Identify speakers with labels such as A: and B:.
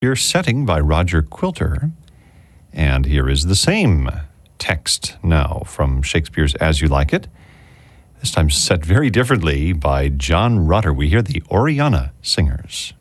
A: Your setting by Roger Quilter. And here is the same text now from Shakespeare's As You Like It. This time set very differently by John Rutter. We hear the Oriana Singers.